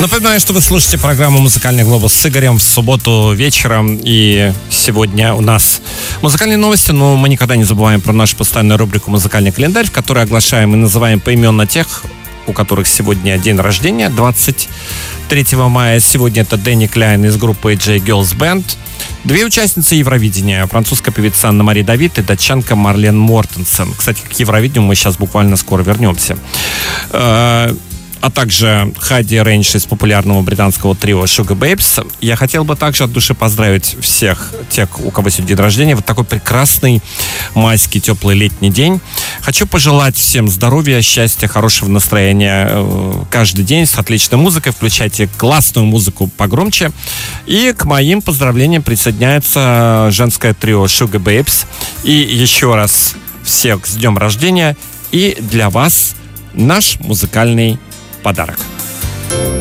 Напоминаю, что вы слушаете программу «Музыкальный глобус» с Игорем в субботу вечером. И сегодня у нас музыкальные новости, но мы никогда не забываем про нашу постоянную рубрику «Музыкальный календарь», в которой оглашаем и называем поименно тех, у которых сегодня день рождения, 23 мая. Сегодня это Дэнни Кляйн из группы J Girls Band. Две участницы Евровидения. Французская певица Анна-Мари Давид и датчанка Марлен Мортенсен. Кстати, к Евровидению мы сейчас буквально скоро вернемся. А также Хайди Рейндж из популярного британского трио Sugar Babes. Я хотел бы также от души поздравить всех тех, у кого сегодня день рождения. Вот такой прекрасный майский теплый летний день. Хочу пожелать всем здоровья, счастья, хорошего настроения каждый день с отличной музыкой. Включайте классную музыку погромче. И к моим поздравлениям присоединяется женское трио Sugar Babes. И еще раз всех с днем рождения. И для вас наш музыкальный подарок.